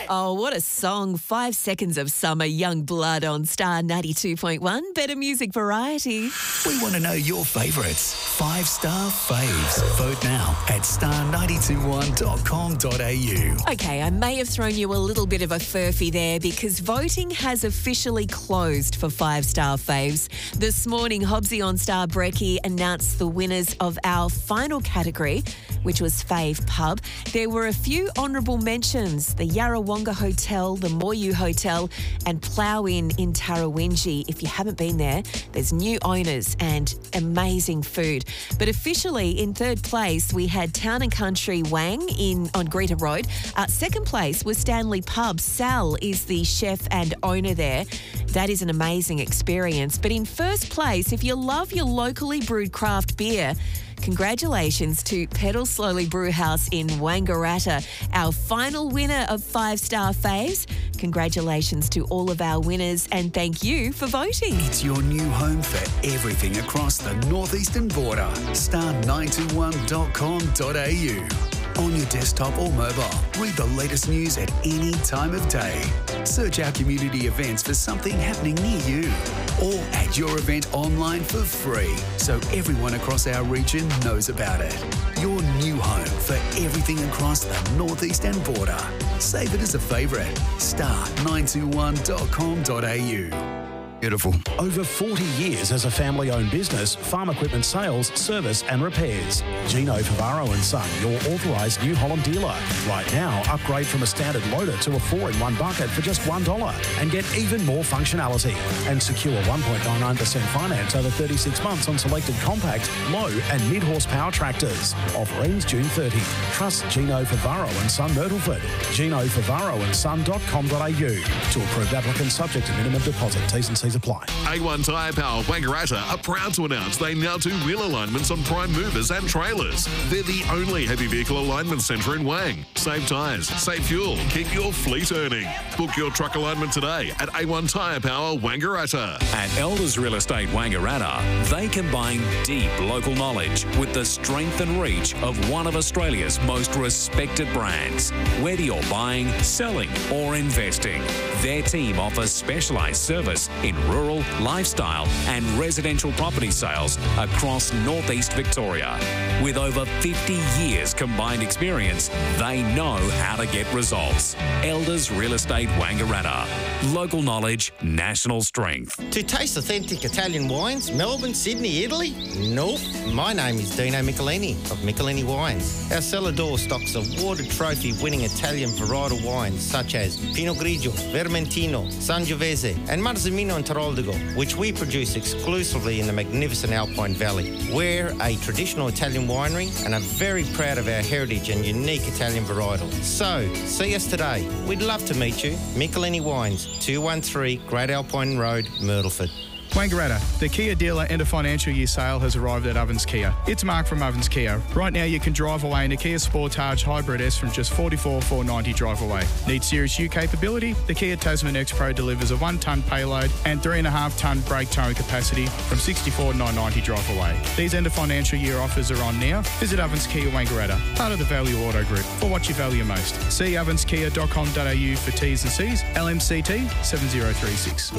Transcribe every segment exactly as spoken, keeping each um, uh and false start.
Oh, what a song. Five Seconds of Summer, Young Blood on Star ninety-two point one. Better music variety. We want to know your favourites. Five star faves. Vote now at star nine two one dot com dot a u. Okay, I may have thrown you a little bit of a furphy there because voting has officially closed for Five Star Faves. This morning, Hobbsy on Star Brekkie announced the winners of our final category, which was Fave Pub. There were a few honourable mentions: the Yarrawonga Hotel, the Moyu Hotel and Plough Inn in Tarrawinji. If you haven't been there, there's new owners and amazing food. But officially in third place, we had Town and Country Wang in on Greta Road. Uh, second place was Stanley Pub. Sal is the chef and owner there. That is an amazing experience. But in first place, if you love your locally brewed craft beer, congratulations to Pedal Slowly Brewhouse in Wangaratta, our final winner of Five Star Faves. Congratulations to all of our winners and thank you for voting. It's your new home for everything across the northeastern border. star nine two one dot com dot a u. On your desktop or mobile, read the latest news at any time of day. Search our community events for something happening near you. Or add your event online for free so everyone across our region knows about it. Your new home for everything across the northeastern border. Save it as a favourite. star nine two one dot com dot a u. Beautiful. Over forty years as a family-owned business, farm equipment sales, service and repairs. Gino Favaro and Son, your authorised New Holland dealer. Right now, upgrade from a standard loader to a four in one bucket for just one dollar and get even more functionality. And secure one point nine nine percent finance over thirty-six months on selected compact, low and mid-horsepower tractors. Offer ends June thirtieth. Trust Gino Favaro and Son Myrtleford. gino favaro and son dot com dot a u. To approved applicants subject to minimum deposit. T's and C's apply. A one Tyre Power Wangaratta are proud to announce they now do wheel alignments on prime movers and trailers. They're the only heavy vehicle alignment centre in Wang. Save tyres, save fuel, keep your fleet earning. Book your truck alignment today at A one Tyre Power Wangaratta. At Elders Real Estate Wangaratta, they combine deep local knowledge with the strength and reach of one of Australia's most respected brands. Whether you're buying, selling or investing, their team offers specialised service in rural, lifestyle and residential property sales across northeast Victoria. With over fifty years combined experience, they know how to get results. Elders Real Estate Wangaratta. Local knowledge, national strength. To taste authentic Italian wines, Melbourne, Sydney, Italy? Nope. My name is Dino Michelini of Michelini Wines. Our cellar door stocks awarded trophy-winning Italian varietal wines such as Pinot Grigio, Vermentino, Sangiovese and Marzimino and Taroldigo, which we produce exclusively in the magnificent Alpine Valley. We're a traditional Italian winery and are very proud of our heritage and unique Italian varietal. So, see us today. We'd love to meet you. Michelini Wines, two one three Great Alpine Road, Myrtleford. Wangaratta, the Kia dealer and a financial year sale has arrived at Ovens Kia. It's Mark from Ovens Kia. Right now you can drive away in a Kia Sportage Hybrid S from just forty-four thousand four hundred ninety dollars drive away. Need serious U capability? The Kia Tasman X Pro delivers a one tonne payload and three point five tonne brake towing capacity from sixty-four thousand nine hundred ninety dollars drive away. These end of financial year offers are on now. Visit Ovens Kia Wangaratta, part of the Value Auto Group, for what you value most. See ovens kia dot com dot a u for T's and C's. L M C T seven zero three six.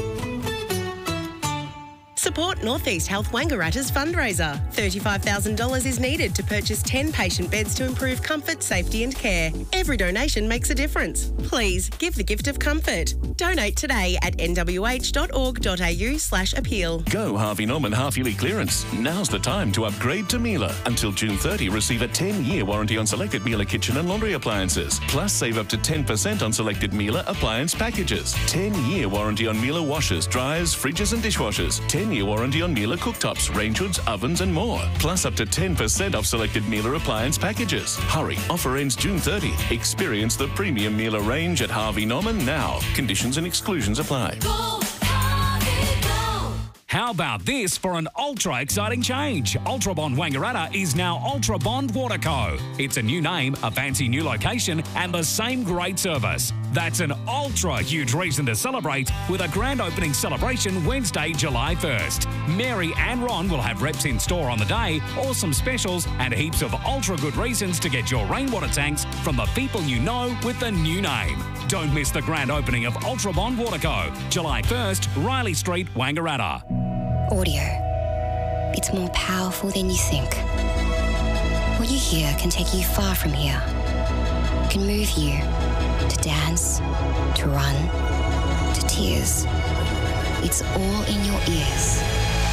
Support Northeast Health Wangaratta's fundraiser. thirty-five thousand dollars is needed to purchase ten patient beds to improve comfort, safety and care. Every donation makes a difference. Please give the gift of comfort. Donate today at n w h dot org dot a u slash appeal. Go Harvey Norman half-yearly clearance. Now's the time to upgrade to Miele. Until June thirtieth, receive a ten-year warranty on selected Miele kitchen and laundry appliances. Plus, save up to ten percent on selected Miele appliance packages. ten-year warranty on Miele washers, dryers, fridges and dishwashers. ten-year warranty on Miele cooktops, range hoods, ovens and more. Plus, up to ten percent off selected Miele appliance packages. Hurry, offer ends June thirtieth. Experience the premium Miele range at Harvey Norman now. Conditions and exclusions apply. Go, Harvey, go. How about this for an ultra exciting change? Ultra Bond Wangaratta is now Ultra Bond Waterco. It's a new name, a fancy new location, and the same great service. That's an ultra huge reason to celebrate with a grand opening celebration Wednesday, July first. Mary and Ron will have reps in store on the day, awesome specials, and heaps of ultra good reasons to get your rainwater tanks from the people you know with the new name. Don't miss the grand opening of Ultra Bond Water Co. July first, Riley Street, Wangaratta. Audio. It's more powerful than you think. What you hear can take you far from here. It can move you to dance, to run, to tears. It's all in your ears.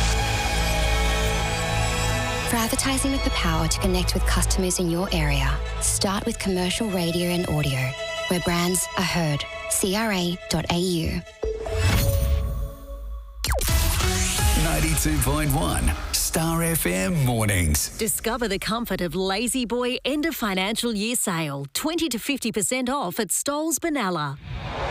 For advertising with the power to connect with customers in your area, start with commercial radio and audio, where brands are heard. C R A dot A U. ninety-two point one Star F M Mornings. Discover the comfort of Lazy Boy end of financial year sale. twenty to fifty percent off at Stoles Benalla.